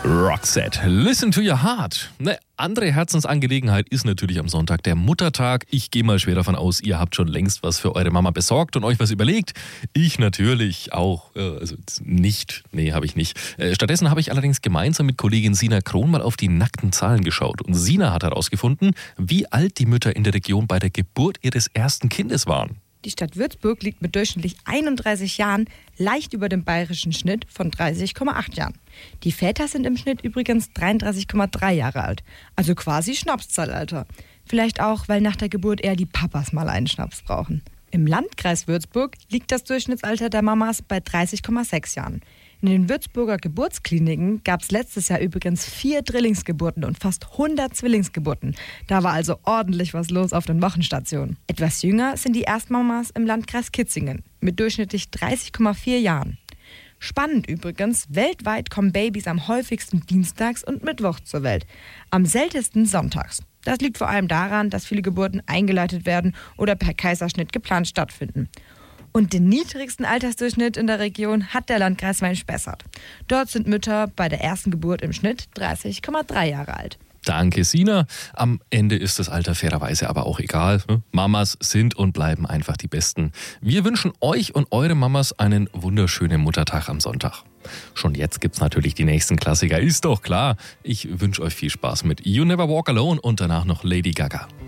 Roxette, listen to your heart. Eine andere Herzensangelegenheit ist natürlich am Sonntag der Muttertag. Ich gehe mal schwer davon aus, ihr habt schon längst was für eure Mama besorgt und euch was überlegt. Ich natürlich auch. Habe ich nicht. Stattdessen habe ich allerdings gemeinsam mit Kollegin Sina Kron mal auf die nackten Zahlen geschaut. Und Sina hat herausgefunden, wie alt die Mütter in der Region bei der Geburt ihres ersten Kindes waren. Die Stadt Würzburg liegt mit durchschnittlich 31 Jahren leicht über dem bayerischen Schnitt von 30,8 Jahren. Die Väter sind im Schnitt übrigens 33,3 Jahre alt, also quasi Schnapszahlalter. Vielleicht auch, weil nach der Geburt eher die Papas mal einen Schnaps brauchen. Im Landkreis Würzburg liegt das Durchschnittsalter der Mamas bei 30,6 Jahren. In den Würzburger Geburtskliniken gab es letztes Jahr übrigens 4 Drillingsgeburten und fast 100 Zwillingsgeburten. Da war also ordentlich was los auf den Wochenstationen. Etwas jünger sind die Erstmamas im Landkreis Kitzingen mit durchschnittlich 30,4 Jahren. Spannend übrigens, weltweit kommen Babys am häufigsten dienstags und mittwochs zur Welt, am seltensten sonntags. Das liegt vor allem daran, dass viele Geburten eingeleitet werden oder per Kaiserschnitt geplant stattfinden. Und den niedrigsten Altersdurchschnitt in der Region hat der Landkreis Main-Spessart. Dort sind Mütter bei der ersten Geburt im Schnitt 30,3 Jahre alt. Danke, Sina. Am Ende ist das Alter fairerweise aber auch egal. Mamas sind und bleiben einfach die Besten. Wir wünschen euch und eure Mamas einen wunderschönen Muttertag am Sonntag. Schon jetzt gibt's natürlich die nächsten Klassiker, ist doch klar. Ich wünsche euch viel Spaß mit You Never Walk Alone und danach noch Lady Gaga.